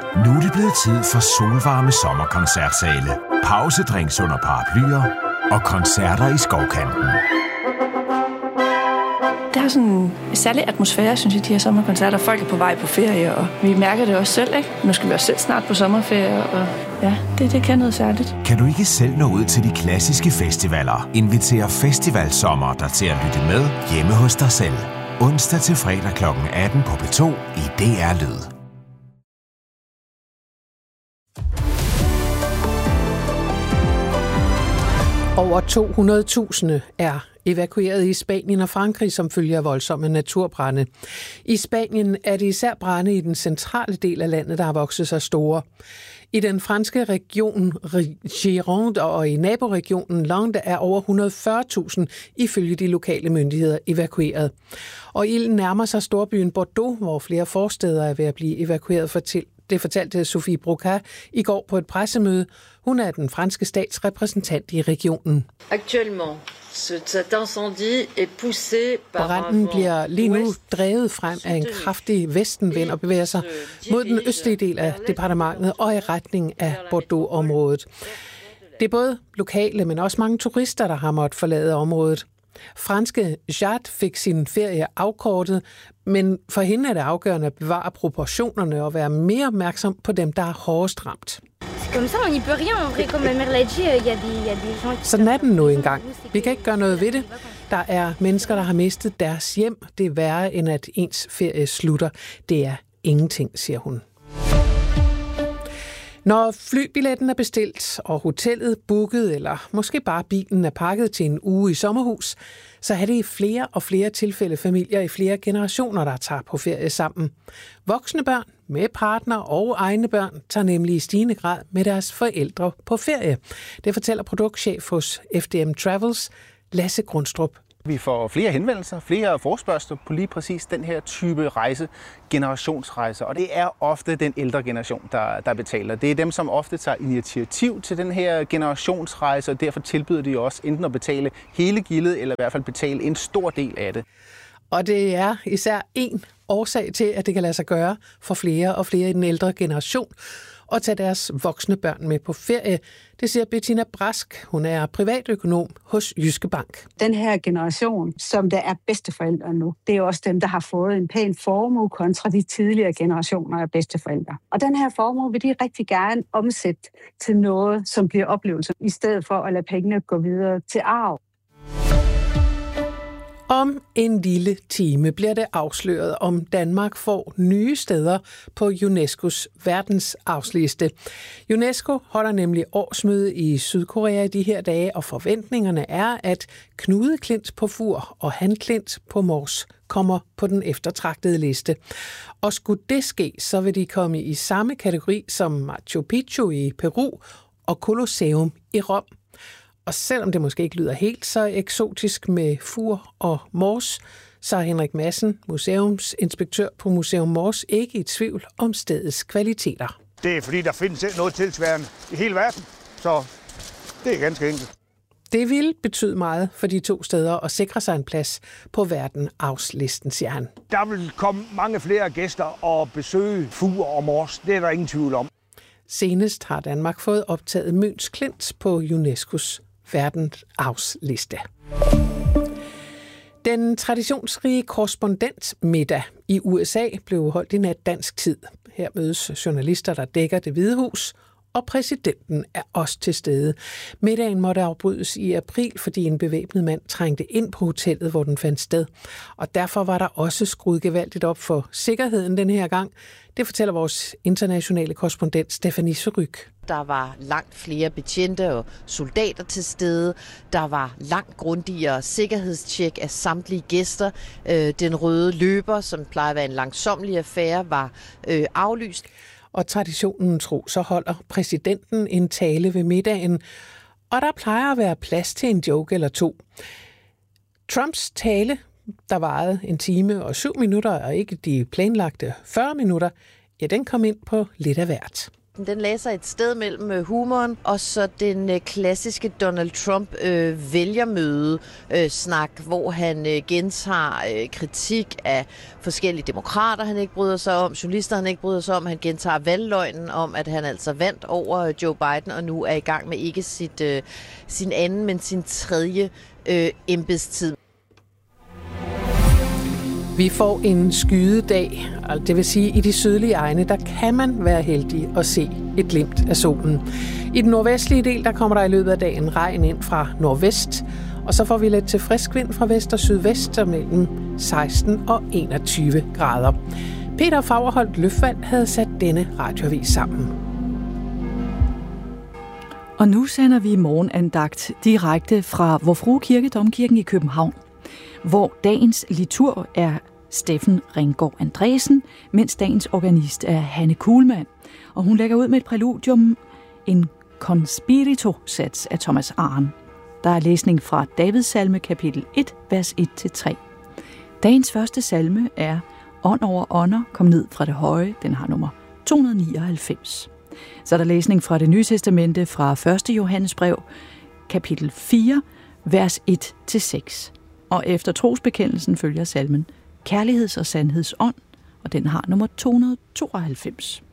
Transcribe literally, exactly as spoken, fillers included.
Nu er det blevet tid for solvarme sommerkoncertsale, pausedrinks under paraplyer og koncerter i skovkanten. Der er sådan en særlig atmosfære, synes jeg, de her sommerkoncerter. Folk er på vej på ferie, og vi mærker det også selv, ikke? Nu skal vi også selv snart på sommerferie, og ja, det, det kan noget særligt. Kan du ikke selv nå ud til de klassiske festivaler? Inviter Festivalsommer dig til at lytte med hjemme hos dig selv. Onsdag til fredag klokken atten på P to i D R Lyd. Over to hundrede tusind er evakueret i Spanien og Frankrig som følge af voldsomme naturbrande. I Spanien er det især brande i den centrale del af landet, der har vokset sig store. I den franske region Gironde og i naboregionen Landes er over et hundrede og fyrre tusind ifølge de lokale myndigheder evakueret. Og ilden nærmer sig storbyen Bordeaux, hvor flere forstæder er ved at blive evakueret for til. Det fortalte Sophie Broca i går på et pressemøde. Hun er den franske statsrepræsentant i regionen. Branden bliver lige nu drevet frem af en kraftig vestenvind og bevæger sig mod den østlige del af departementet og i retning af Bordeaux-området. Det er både lokale, men også mange turister, der har måttet forlade området. Franske Jade fik sin ferie afkortet, men for hende er det afgørende at bevare proportionerne og være mere opmærksom på dem, der er hårdest ramt. Sådan er den nu engang. Vi kan ikke gøre noget ved det. Der er mennesker, der har mistet deres hjem. Det er værre, end at ens ferie slutter. Det er ingenting, siger hun. Når flybilletten er bestilt, og hotellet booket, eller måske bare bilen er pakket til en uge i sommerhus, så er det i flere og flere tilfælde familier i flere generationer, der tager på ferie sammen. Voksne børn med partner og egne børn tager nemlig i stigende grad med deres forældre på ferie. Det fortæller produktchef hos F D M Travels, Lasse Grundstrup. Vi får flere henvendelser, flere forespørgsler på lige præcis den her type rejse, generationsrejser. Og det er ofte den ældre generation, der, der betaler. Det er dem, som ofte tager initiativ til den her generationsrejse, og derfor tilbyder de også enten at betale hele gildet, eller i hvert fald betale en stor del af det. Og det er især en årsag til, at det kan lade sig gøre for flere og flere i den ældre generation og tage deres voksne børn med på ferie. Det siger Bettina Brask. Hun er privatøkonom hos Jyske Bank. Den her generation, som der er bedsteforældre nu, det er også dem, der har fået en pæn formue kontra de tidligere generationer af bedsteforældre. Og den her formue vil de rigtig gerne omsætte til noget, som bliver oplevelser, i stedet for at lade pengene gå videre til arv. Om en lille time bliver det afsløret, om Danmark får nye steder på UNESCO's verdensarvsliste. UNESCO holder nemlig årsmøde i Sydkorea i de her dage, og forventningerne er, at Knudeklint på Fur og Hanklint på Mors kommer på den eftertragtede liste. Og skulle det ske, så vil de komme i samme kategori som Machu Picchu i Peru og Colosseum i Rom. Og selvom det måske ikke lyder helt så eksotisk med Fur og Mors, så er Henrik Madsen, museumsinspektør på Museum Mors, ikke i tvivl om stedets kvaliteter. Det er fordi, der findes noget tilsvarende i hele verden, så det er ganske enkelt. Det vil betyde meget for de to steder at sikre sig en plads på verdensarvslisten, siger han. Der vil komme mange flere gæster og besøge Fur og Mors, det er der ingen tvivl om. Senest har Danmark fået optaget Møns Klint på UNESCO's verdensarvsliste. Den traditionsrige korrespondentmiddag i U S A blev holdt i nat dansk tid. Her mødes journalister, der dækker Det Hvide Hus, og præsidenten er også til stede. Middagen måtte afbrydes i april, fordi en bevæbnet mand trængte ind på hotellet, hvor den fandt sted. Og derfor var der også skruet gevaldigt op for sikkerheden den her gang. Det fortæller vores internationale korrespondent Stefanie Suryk. Der var langt flere betjente og soldater til stede. Der var langt grundigere sikkerhedstjek af samtlige gæster. Den røde løber, som plejer at være en langsomlig affære, var aflyst. Og traditionen tro, så holder præsidenten en tale ved middagen, og der plejer at være plads til en joke eller to. Trumps tale, der varede en time og syv minutter, og ikke de planlagte fyrre minutter, ja, den kom ind på lidt af hvert. andagten, den lagde sig et sted mellem øh, humoren og så den øh, klassiske Donald Trump øh, vælgermøde øh, snak, hvor han øh, gentager øh, kritik af forskellige demokrater, han ikke bryder sig om, journalister, han ikke bryder sig om. Han gentager valgløgnen om, at han altså vandt over Joe Biden og nu er i gang med ikke sit, øh, sin anden, men sin tredje øh, embedstid. Vi får en skydedag, og det vil sige, at i de sydlige egne, der kan man være heldig at se et glimt af solen. I den nordvestlige del, der kommer der i løbet af dagen regn ind fra nordvest, og så får vi lidt til frisk vind fra vest og sydvest og mellem seksten og enogtyve grader. Peter Fagerholt Løfvald havde sat denne radioavis sammen. Og nu sender vi morgenandagt direkte fra Vor Frue Kirke, Domkirken i København, hvor dagens liturg er Steffen Ringgaard Andresen, mens dagens organist er Hanne Kuhlmann. Og hun lægger ud med et præludium, en Conspirito-sats af Thomas Arn. Der er læsning fra Davids salme kapitel et, vers et til tre. Dagens første salme er Ånd over ånder, kom ned fra det høje. Den har nummer to hundrede nioghalvfems. Så er der læsning fra Det Nye Testamente fra første Johannes brev, kapitel fire, vers et til seks. Og efter trosbekendelsen følger salmen Kærligheds- og sandhedsånd, og den har nummer to hundrede tooghalvfems.